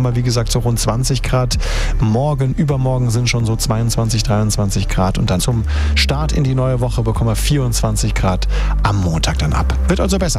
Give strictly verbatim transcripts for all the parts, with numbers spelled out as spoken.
wir wie gesagt so rund zwanzig Grad. Morgen, übermorgen sind schon so zweiundzwanzig, dreiundzwanzig Grad und dann zum Start in die neue Woche bekommen wir vierundzwanzig Grad am Montag dann ab. Wird also besser.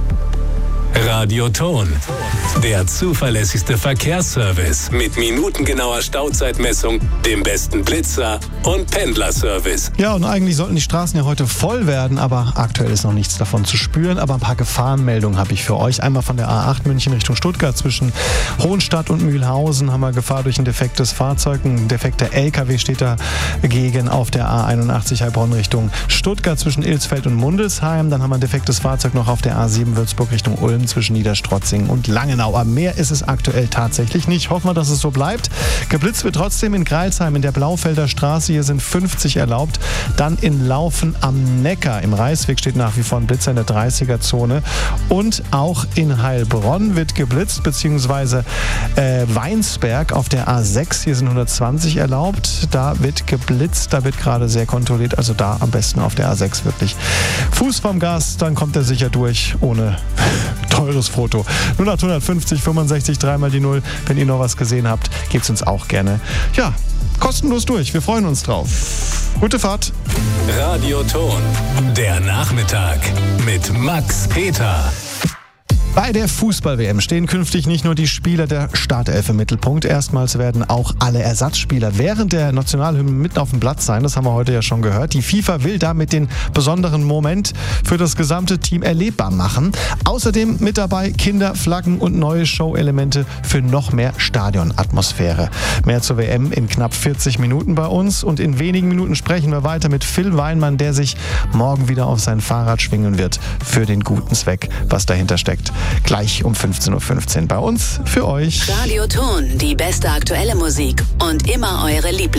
Radioton, der zuverlässigste Verkehrsservice mit minutengenauer Stauzeitmessung, dem besten Blitzer und Pendlerservice. Ja, und eigentlich sollten die Straßen ja heute voll werden, aber aktuell ist noch nichts davon zu spüren. Aber ein paar Gefahrenmeldungen habe ich für euch. Einmal von der A acht München Richtung Stuttgart zwischen Hohenstadt und Mühlhausen haben wir Gefahr durch ein defektes Fahrzeug. Ein defekter L K W steht dagegen auf der A einundachtzig Heilbronn Richtung Stuttgart zwischen Ilsfeld und Mundelsheim. Dann haben wir ein defektes Fahrzeug noch auf der A sieben Würzburg Richtung Ulm zwischen Niederstrotzing und Langenau. Aber mehr ist es aktuell tatsächlich nicht. Hoffen wir, dass es so bleibt. Geblitzt wird trotzdem in Greilsheim in der Blaufelder Straße. Hier sind fünfzig erlaubt. Dann in Laufen am Neckar. Im Reisweg steht nach wie vor ein Blitzer in der dreißiger-Zone. Und auch in Heilbronn wird geblitzt, beziehungsweise äh, Weinsberg auf der A sechs. Hier sind hundertzwanzig erlaubt. Da wird geblitzt. Da wird gerade sehr kontrolliert. Also da am besten auf der A sechs wirklich Fuß vom Gas. Dann kommt er sicher durch ohne teures Foto. null acht fünfzig fünfundsechzig dreimal die null. Wenn ihr noch was gesehen habt, gebt's uns auch gerne. Ja, kostenlos durch. Wir freuen uns drauf. Gute Fahrt. Radioton, der Nachmittag mit Max Peter. Bei der Fußball-W M stehen künftig nicht nur die Spieler der Startelf im Mittelpunkt. Erstmals werden auch alle Ersatzspieler während der Nationalhymne mitten auf dem Platz sein. Das haben wir heute ja schon gehört. Die FIFA will damit den besonderen Moment für das gesamte Team erlebbar machen. Außerdem mit dabei Kinder, Flaggen und neue Show-Elemente für noch mehr Stadionatmosphäre. Mehr zur W M in knapp vierzig Minuten bei uns. Und in wenigen Minuten sprechen wir weiter mit Phil Weinmann, der sich morgen wieder auf sein Fahrrad schwingen wird für den guten Zweck, was dahinter steckt. Gleich um fünfzehn Uhr fünfzehn bei uns für euch. Radioton, die beste aktuelle Musik und immer eure Lieblings